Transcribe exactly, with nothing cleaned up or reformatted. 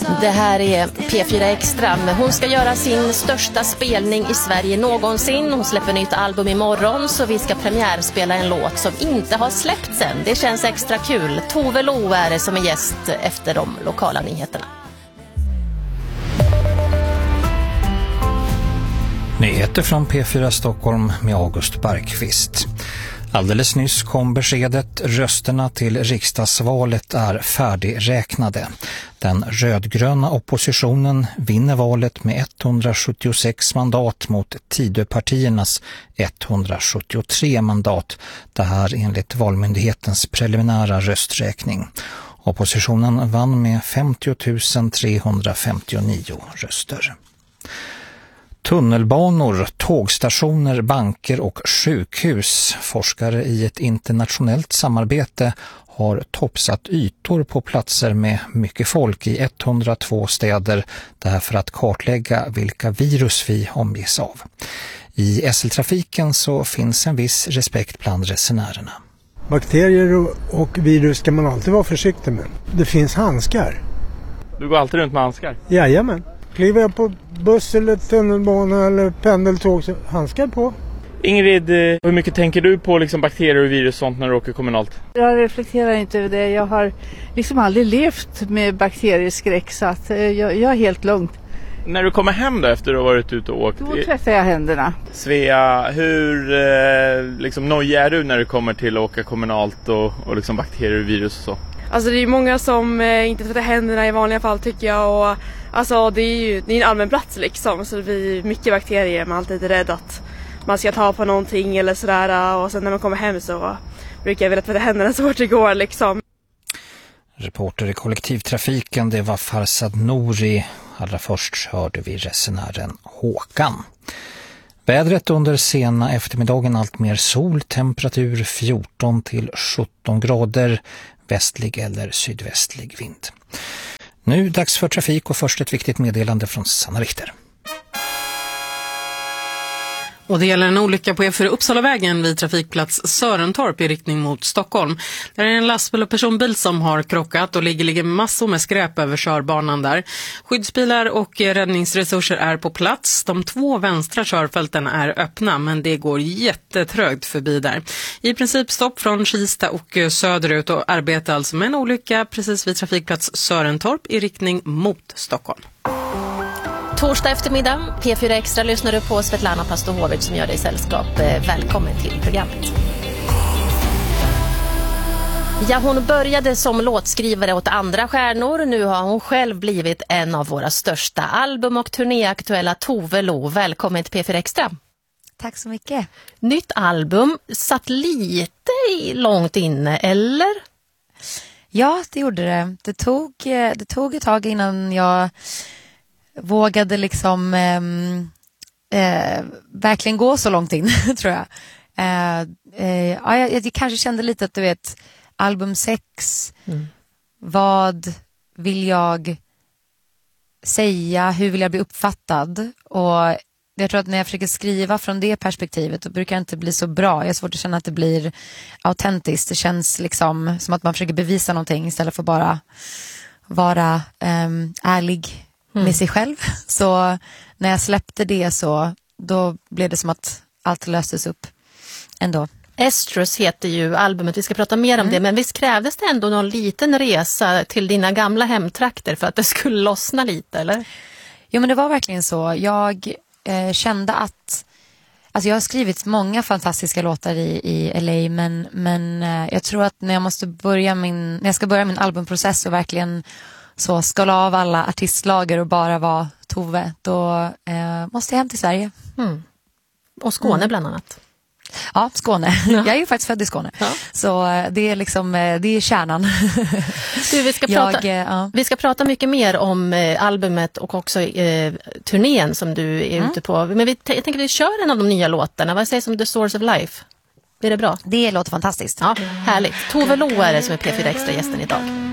Det här är P fyra Extra. Hon ska göra sin största spelning i Sverige någonsin. Hon släpper nytt album imorgon, så vi ska premiärspela en låt som inte har släppts än. Det känns extra kul. Tove Lo är det som är gäst efter de lokala nyheterna. Nyheter från P fyra Stockholm med August Barkvist. Alldeles nyss kom beskedet: rösterna till riksdagsvalet är färdigräknade. Den rödgröna oppositionen vinner valet med etthundrasjuttiosex mandat mot Tidöpartiernas etthundrasjuttiotre mandat. Det här enligt Valmyndighetens preliminära rösträkning. Oppositionen vann med femtio tusen trehundrafemtionio röster. Tunnelbanor, tågstationer, banker och sjukhus. Forskare i ett internationellt samarbete har topsat ytor på platser med mycket folk i etthundratvå städer. Det här för att kartlägga vilka virus vi omges av. I S L-trafiken så finns en viss respekt bland resenärerna. Bakterier och virus ska man alltid vara försiktig med. Det finns handskar. Du går alltid runt med handskar? Jajamän. Kliver jag på buss eller tunnelbana eller pendeltåg så handskar på. Ingrid, hur mycket tänker du på liksom bakterier och virus och sånt när du åker kommunalt? Jag reflekterar inte över det. Jag har liksom aldrig levt med bakterieskräck, så att jag, jag är helt lugnt. När du kommer hem då efter att ha varit ute och åkt? Då tvättar jag händerna. Svea, hur eh, liksom nojig är du när du kommer till att åka kommunalt och, och liksom bakterier och virus och så? Alltså det är ju många som eh, inte tvättar händerna i vanliga fall, tycker jag. Och, alltså det är ju det är en allmän plats liksom, så det blir mycket bakterier. Man är alltid rädd att man ska ta på någonting eller sådär. Och sen när man kommer hem så brukar jag vilja tvätta händerna så fort det går liksom. Reporter i kollektivtrafiken, det var Farsad Nouri. Allra först hörde vi resenären Håkan. Vädret under sena eftermiddagen, allt mer sol, temperatur fjorton till sjutton grader, västlig eller sydvästlig vind. Nu dags för trafik och först ett viktigt meddelande från Sanna Richter. Och det gäller en olycka på E fyra Uppsalavägen vid trafikplats Sörentorp i riktning mot Stockholm. Där är en lastbil och personbil som har krockat och ligger, ligger massor med skräp över körbanan där. Skyddsbilar och räddningsresurser är på plats. De två vänstra körfälten är öppna, men det går jättetrögt förbi där. I princip stopp från Kista och söderut och arbete alltså med en olycka precis vid trafikplats Sörentorp i riktning mot Stockholm. Torsdag eftermiddag, P fyra Extra lyssnar du på Svetlana Pastohovic som gör dig sällskap. Välkommen till programmet. Ja, hon började som låtskrivare åt andra stjärnor. Nu har hon själv blivit en av våra största album- och turnéaktuella. Tove Lo, välkommen till P fyra Extra. Tack så mycket. Nytt album, satt lite långt inne, eller? Ja, det gjorde det. Det tog, det tog ett tag innan jag vågade liksom eh, eh, verkligen gå så långt in, tror jag. Eh, eh, ja, jag, jag kanske kände lite att du vet, album sex, mm. vad vill jag säga, hur vill jag bli uppfattad? Och jag tror att när jag försöker skriva från det perspektivet då brukar det inte bli så bra. Jag har svårt att känna att det blir autentiskt. Det känns liksom som att man försöker bevisa någonting istället för bara vara eh, ärlig Mm. med sig själv. Så när jag släppte det så då blev det som att allt löstes upp ändå. Estrus heter ju albumet, vi ska prata mer om mm. det, men visst krävdes det ändå någon liten resa till dina gamla hemtrakter för att det skulle lossna lite, eller? Jo, men det var verkligen så. Jag eh, kände att alltså jag har skrivit många fantastiska låtar i, i L A, men, men eh, jag tror att när jag måste börja min när jag ska börja min albumprocess och verkligen så skala av alla artistlager och bara vara Tove, då eh, måste jag hem till Sverige. Mm. Och Skåne mm. bland annat. Ja, Skåne. Ja. Jag är ju faktiskt född i Skåne. Ja. Så det är liksom, det är kärnan. Du, vi, ska prata, jag, ja. vi ska prata mycket mer om eh, albumet och också eh, turnén som du är mm. ute på. Men vi, jag tänker att vi kör en av de nya låtarna. Vad sägs om The Source of Life? Är det bra? Det låter fantastiskt. Ja, härligt. Tove Lo är det som är P fyra Extra-gästen idag.